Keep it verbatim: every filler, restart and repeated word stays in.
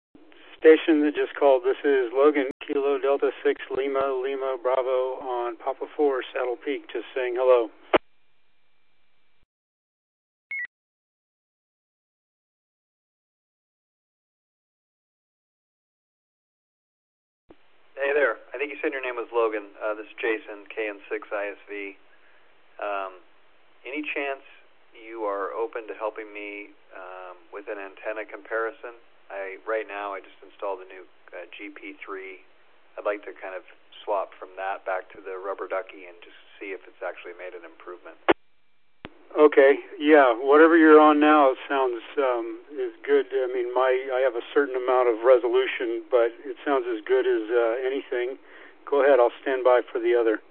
Station that just called. This is Logan, Kilo Delta six Lima, Lima Bravo on Papa four, Saddle Peak, just saying hello. Hey there. I think you said your name was Logan. Uh, this is Jason, K N six I S V. Um, any chance you are open to helping me um, with an antenna comparison? I right now I just installed a new uh, G P three. I'd like to kind of swap from that back to the rubber ducky and just see if it's actually made an improvement. Okay, yeah, whatever you're on now sounds um, is good. I mean, my I have a certain amount of resolution, but it sounds as good as uh, anything. Go ahead, I'll stand by for the other.